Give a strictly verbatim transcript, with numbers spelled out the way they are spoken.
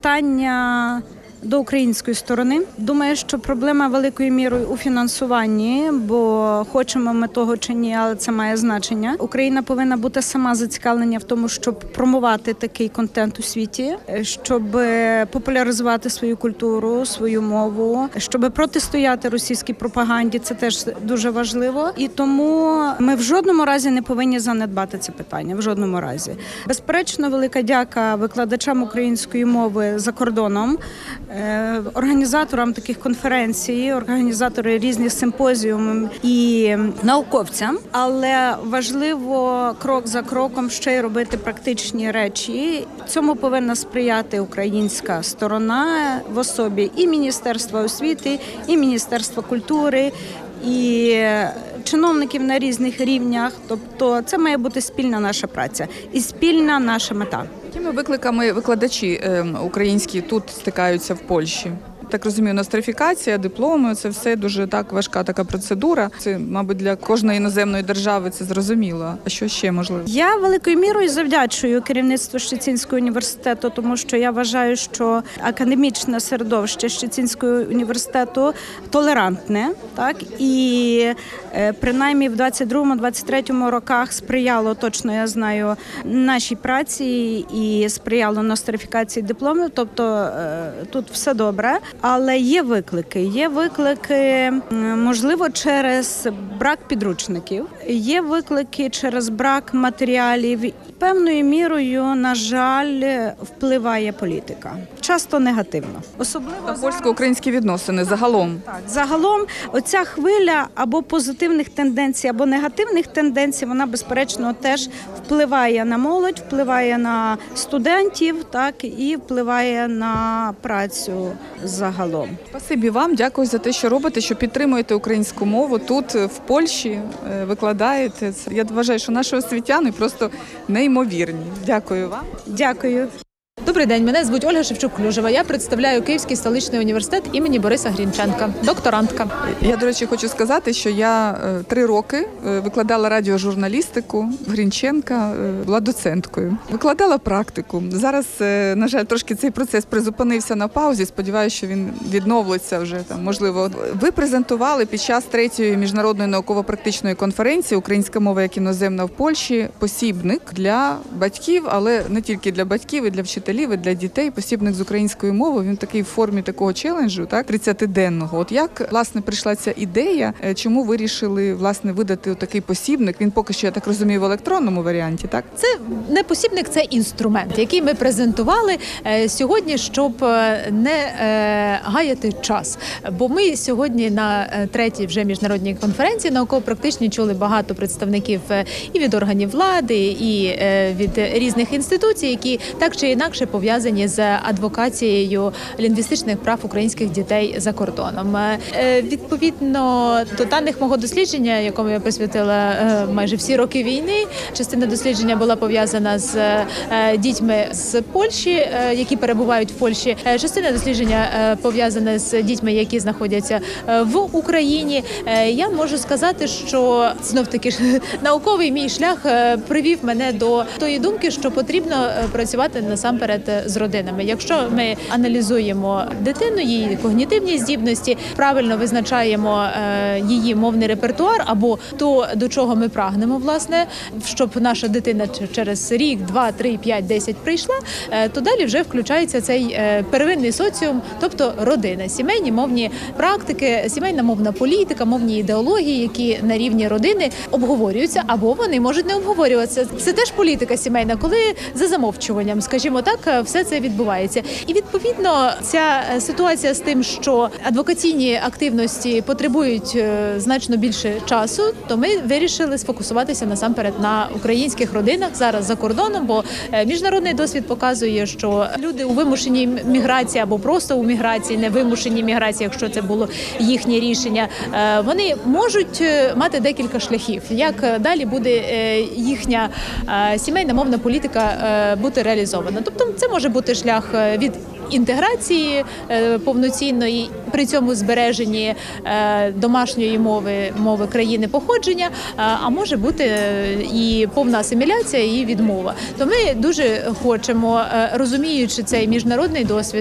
Питання до української сторони. Думаю, що проблема великою мірою у фінансуванні, бо хочемо ми того чи ні, але це має значення. Україна повинна бути сама зацікавлена в тому, щоб промувати такий контент у світі, щоб популяризувати свою культуру, свою мову, щоб протистояти російській пропаганді. Це теж дуже важливо. І тому ми в жодному разі не повинні занедбати це питання. В жодному разі. Безперечно, велика дяка викладачам української мови за кордоном, організаторам таких конференцій, організаторам різних симпозіумів і науковцям. Але важливо крок за кроком ще й робити практичні речі. Цьому повинна сприяти українська сторона в особі і Міністерства освіти, і Міністерства культури, і чиновників на різних рівнях. Тобто це має бути спільна наша праця і спільна наша мета. Якими викликами викладачі українські тут стикаються в Польщі? Так розумію, нострифікація, дипломи – це все дуже так важка така процедура. Це, мабуть, для кожної іноземної держави це зрозуміло. А що ще можливо? Я великою мірою завдячую керівництву Щецинського університету, тому що я вважаю, що академічне середовище Щецинського університету толерантне, так, і принаймні в двадцять другому - двадцять третьому роках сприяло, точно я знаю, нашій праці і сприяло нострифікації дипломів, тобто тут все добре. Але є виклики. Є виклики, можливо, через брак підручників, є виклики через брак матеріалів. Певною мірою, на жаль, впливає політика. Часто негативно. Особливо польсько-українські відносини загалом. Так, загалом оця хвиля або позитивних тенденцій, або негативних тенденцій, вона, безперечно, теж впливає на молодь, впливає на студентів, так, і впливає на працю загалом. Спасибі вам, дякую за те, що робите, що підтримуєте українську мову тут, в Польщі, викладаєте. Я вважаю, що наші освітяни просто неймовірні. Дякую вам. Дякую. Добрий день, мене звуть Ольга Шевчук-Клюжева. Я представляю Київський столичний університет імені Бориса Грінченка, докторантка. Я, до речі, хочу сказати, що я три роки викладала радіожурналістику в Грінченка, була доценткою. Викладала практику. Зараз, на жаль, трошки цей процес призупинився на паузі. Сподіваюся, що він відновиться вже там, можливо. Ви презентували під час третьої міжнародної науково-практичної конференції «Українська мова як іноземна в Польщі» посібник для батьків, але не тільки для батьків, і для вчителів. І для дітей посібник з української мови, він такий в формі такого челенджу, так, тридцятиденного. От як, власне, прийшла ця ідея, чому вирішили, власне, видати такий посібник? Він поки що, я так розумію, в електронному варіанті, так? Це не посібник, це інструмент, який ми презентували сьогодні, щоб не гаяти час. Бо ми сьогодні на третій вже міжнародній конференції науково-практичній чули багато представників і від органів влади, і від різних інституцій, які так чи інакше пов'язані з адвокацією лінгвістичних прав українських дітей за кордоном. Відповідно до даних мого дослідження, якому я присвятила майже всі роки війни, частина дослідження була пов'язана з дітьми з Польщі, які перебувають в Польщі. Частина дослідження пов'язана з дітьми, які знаходяться в Україні. Я можу сказати, що знов-таки науковий мій шлях привів мене до тої думки, що потрібно працювати насамперед з родинами. Якщо ми аналізуємо дитину, її когнітивні здібності, правильно визначаємо е, її мовний репертуар або то, до чого ми прагнемо, власне, щоб наша дитина через рік, два, три, п'ять, десять прийшла, е, то далі вже включається цей е, первинний соціум, тобто родина, сімейні мовні практики, сімейна мовна політика, мовні ідеології, які на рівні родини обговорюються або вони можуть не обговорюватися. Це теж політика сімейна, коли за замовчуванням, скажімо так, все це відбувається. І відповідно ця ситуація з тим, що адвокаційні активності потребують значно більше часу, то ми вирішили сфокусуватися насамперед на українських родинах зараз за кордоном, бо міжнародний досвід показує, що люди у вимушеній міграції або просто у міграції, не вимушеній міграції, якщо це було їхнє рішення, вони можуть мати декілька шляхів, як далі буде їхня сімейна мовна політика бути реалізована. Тобто це може бути шлях від інтеграції е, повноцінної, при цьому збереженні е, домашньої мови, мови країни походження, е, а може бути е, і повна асиміляція, і відмова. То ми дуже хочемо, е, розуміючи цей міжнародний досвід,